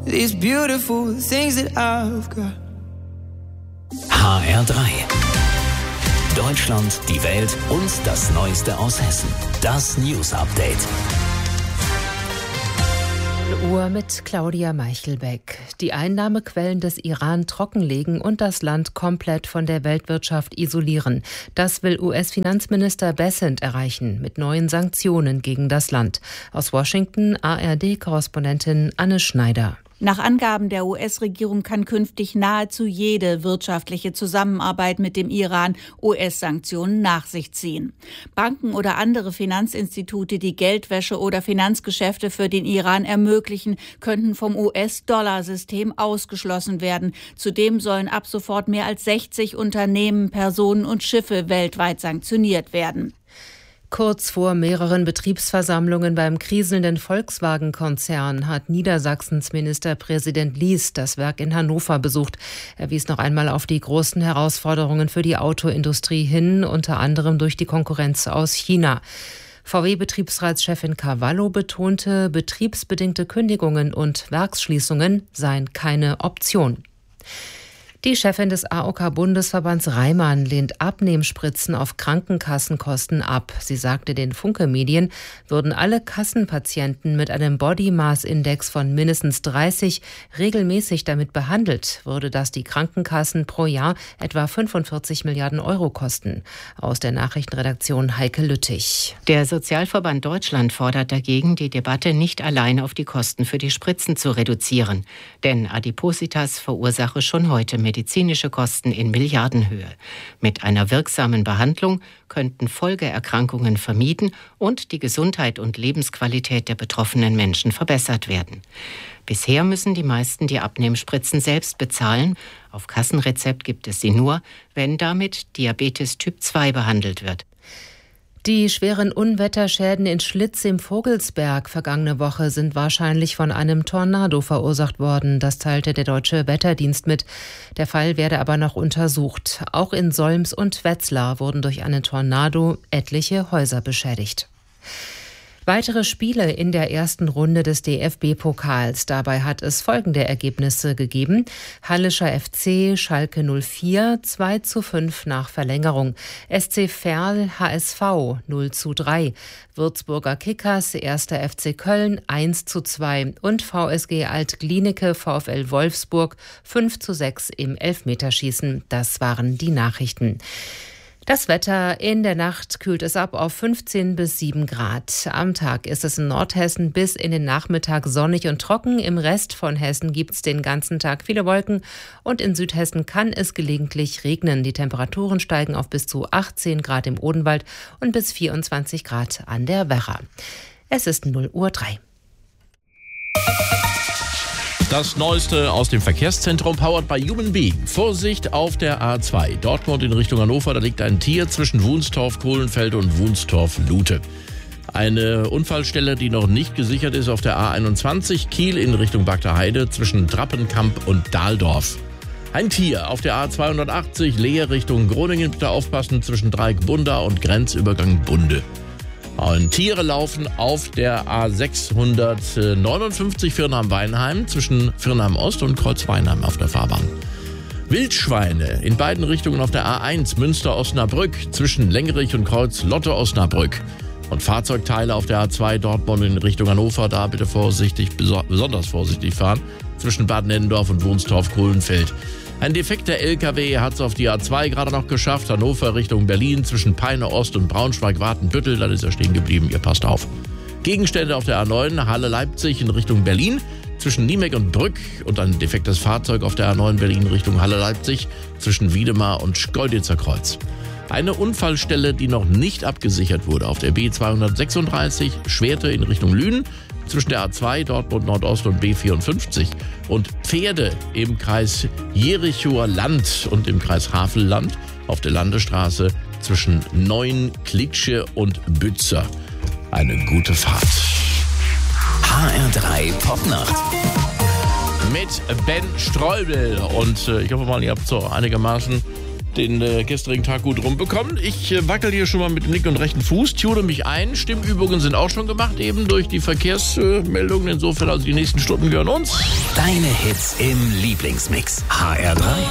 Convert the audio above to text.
these beautiful things that I've got. HR3. Deutschland, die Welt und das Neueste aus Hessen. Das News Update. Uhr mit Claudia Meichelbeck. Die Einnahmequellen des Iran trockenlegen und das Land komplett von der Weltwirtschaft isolieren. Das will US-Finanzminister Bessent erreichen mit neuen Sanktionen gegen das Land. Aus Washington ARD-Korrespondentin Anne Schneider. Nach Angaben der US-Regierung kann künftig nahezu jede wirtschaftliche Zusammenarbeit mit dem Iran US-Sanktionen nach sich ziehen. Banken oder andere Finanzinstitute, die Geldwäsche oder Finanzgeschäfte für den Iran ermöglichen, könnten vom US-Dollar-System ausgeschlossen werden. Zudem sollen ab sofort mehr als 60 Unternehmen, Personen und Schiffe weltweit sanktioniert werden. Kurz vor mehreren Betriebsversammlungen beim kriselnden Volkswagen-Konzern hat Niedersachsens Ministerpräsident Lies das Werk in Hannover besucht. Er wies noch einmal auf die großen Herausforderungen für die Autoindustrie hin, unter anderem durch die Konkurrenz aus China. VW-Betriebsratschefin Cavallo betonte, betriebsbedingte Kündigungen und Werksschließungen seien keine Option. Die Chefin des AOK-Bundesverbands Reimann lehnt Abnehmspritzen auf Krankenkassenkosten ab. Sie sagte den Funke-Medien, würden alle Kassenpatienten mit einem Body-Mass-Index von mindestens 30 regelmäßig damit behandelt, würde das die Krankenkassen pro Jahr etwa 45 Milliarden Euro kosten. Aus der Nachrichtenredaktion Heike Lüttich. Der Sozialverband Deutschland fordert dagegen, die Debatte nicht allein auf die Kosten für die Spritzen zu reduzieren. Denn Adipositas verursache schon heute medizinische Kosten in Milliardenhöhe. Mit einer wirksamen Behandlung könnten Folgeerkrankungen vermieden und die Gesundheit und Lebensqualität der betroffenen Menschen verbessert werden. Bisher müssen die meisten die Abnehmspritzen selbst bezahlen. Auf Kassenrezept gibt es sie nur, wenn damit Diabetes Typ 2 behandelt wird. Die schweren Unwetterschäden in Schlitz im Vogelsberg vergangene Woche sind wahrscheinlich von einem Tornado verursacht worden. Das teilte der Deutsche Wetterdienst mit. Der Fall werde aber noch untersucht. Auch in Solms und Wetzlar wurden durch einen Tornado etliche Häuser beschädigt. Weitere Spiele in der ersten Runde des DFB-Pokals. Dabei hat es folgende Ergebnisse gegeben. Hallischer FC, Schalke 04, 2:5 nach Verlängerung. SC Verl, HSV 0:3. Würzburger Kickers, 1. FC Köln 1:2. Und VSG Alt-Glienicke, VfL Wolfsburg 5:6 im Elfmeterschießen. Das waren die Nachrichten. Das Wetter: in der Nacht kühlt es ab auf 15 bis 7 Grad. Am Tag ist es in Nordhessen bis in den Nachmittag sonnig und trocken. Im Rest von Hessen gibt es den ganzen Tag viele Wolken und in Südhessen kann es gelegentlich regnen. Die Temperaturen steigen auf bis zu 18 Grad im Odenwald und bis 24 Grad an der Werra. Es ist 0:03 Uhr. Das Neueste aus dem Verkehrszentrum, powered by Human Being. Vorsicht auf der A2. Dortmund in Richtung Hannover, da liegt ein Tier zwischen Wunstorf-Kohlenfeld und Wunstorf-Lute. Eine Unfallstelle, die noch nicht gesichert ist, auf der A21, Kiel in Richtung Bagdaheide zwischen Trappenkamp und Dahldorf. Ein Tier auf der A280, Leer Richtung Groningen, bitte aufpassen, zwischen Dreieck Bunda und Grenzübergang Bunde. Und Tiere laufen auf der A659 Firnheim-Weinheim zwischen Firnheim-Ost und Kreuz-Weinheim auf der Fahrbahn. Wildschweine in beiden Richtungen auf der A1 Münster-Osnabrück zwischen Lengerich und Kreuz-Lotte-Osnabrück. Und Fahrzeugteile auf der A2 Dortmund in Richtung Hannover, da bitte besonders vorsichtig fahren, zwischen Bad Nennendorf und Wunstorf-Kohlenfeld. Ein defekter LKW hat es auf die A2 gerade noch geschafft. Hannover Richtung Berlin zwischen Peine Ost und Braunschweig-Wartenbüttel. Dann ist er stehen geblieben. Ihr passt auf. Gegenstände auf der A9 Halle-Leipzig in Richtung Berlin zwischen Niemeck und Brück. Und ein defektes Fahrzeug auf der A9 Berlin Richtung Halle-Leipzig zwischen Wiedemar und Schkeuditzer Kreuz. Eine Unfallstelle, die noch nicht abgesichert wurde, auf der B236 Schwerte in Richtung Lünen zwischen der A2 Dortmund Nordost und B54 und Pferde im Kreis Jerichower Land und im Kreis Havelland auf der Landesstraße zwischen Neuen-Klitsche und Bützer. Eine gute Fahrt. HR3 Popnacht. Mit Ben Streubel und ich hoffe mal, ihr habt so einigermaßen den gestrigen Tag gut rumbekommen. Ich wackel hier schon mal mit dem linken und rechten Fuß, tune mich ein. Stimmübungen sind auch schon gemacht, eben durch die Verkehrsmeldungen. Insofern, also die nächsten Stunden gehören uns. Deine Hits im Lieblingsmix. HR3.